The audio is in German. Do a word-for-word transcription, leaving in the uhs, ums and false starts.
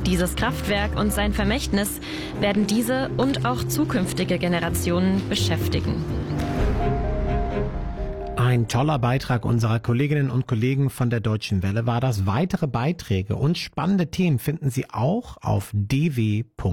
Dieses Kraftwerk und sein Vermächtnis werden diese und auch zukünftige Generationen beschäftigen. Ein toller Beitrag unserer Kolleginnen und Kollegen von der Deutschen Welle war das. Weitere Beiträge und spannende Themen finden Sie auch auf d w punkt